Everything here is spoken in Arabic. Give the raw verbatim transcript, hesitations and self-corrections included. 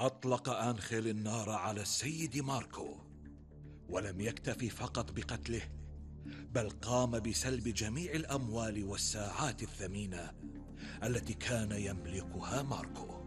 أطلق آنخيل النار على السيد ماركو، ولم يكتف فقط بقتله، بل قام بسلب جميع الأموال والساعات الثمينة التي كان يملكها ماركو.